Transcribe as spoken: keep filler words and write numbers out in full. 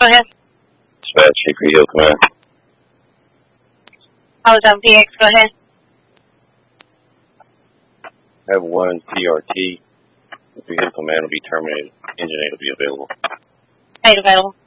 Go ahead. Dispatch, Hickory Hill Command. I was on P X. Go ahead. Have one T R T. Hickory Hill Command will be terminated. Engine eight will be available. Eight available.